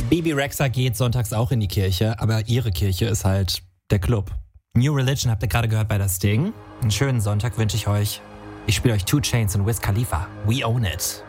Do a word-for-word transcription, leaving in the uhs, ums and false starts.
Bebe Rexha geht sonntags auch in die Kirche, aber ihre Kirche ist halt der Club. New Religion habt ihr gerade gehört bei das Ding. Einen schönen Sonntag wünsche ich euch. Ich spiele euch Two Chainz und Wiz Khalifa. We own it.